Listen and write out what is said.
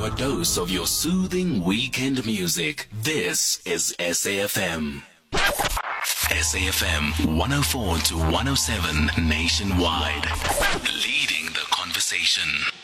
you a dose of your soothing weekend music. This is SAFM. SAFM 104 to 107 nationwide. Leading the conversation.